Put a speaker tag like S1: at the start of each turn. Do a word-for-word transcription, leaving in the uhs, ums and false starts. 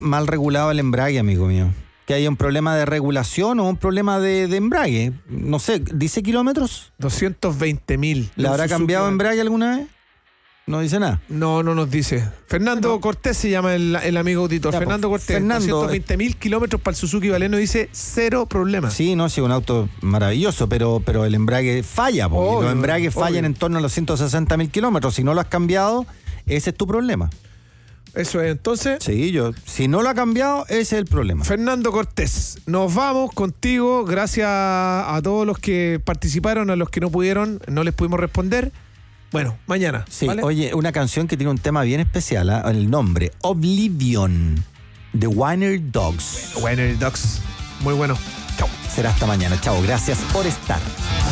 S1: mal regulado el embrague, amigo mío. Que haya un problema de regulación o un problema de, de embrague. No sé, ¿dice kilómetros?
S2: doscientos veinte mil.
S1: ¿Le habrá cambiado embrague alguna vez? No dice nada.
S2: No, no nos dice. Fernando no. Cortés se llama el, el amigo auditor. Ya, Fernando Cortés. Fernando, doscientos veinte mil kilómetros para el Suzuki Baleno, dice cero problemas.
S1: Sí, no, sí, un auto maravilloso, pero, pero el embrague falla. Porque obvio, los embragues obvio. fallan en torno a los ciento sesenta mil kilómetros. Si no lo has cambiado, ese es tu problema.
S2: Eso es, entonces.
S1: Sí, yo, si no lo ha cambiado, ese es el problema.
S2: Fernando Cortés, nos vamos contigo. Gracias a todos los que participaron, a los que no pudieron, no les pudimos responder. Bueno, mañana.
S1: Sí,
S2: ¿vale?
S1: Oye, una canción que tiene un tema bien especial, ¿eh? El nombre, Oblivion, de Wiener Dogs.
S2: Wiener Dogs, muy bueno. Chao.
S1: Será hasta mañana. Chao, gracias por estar.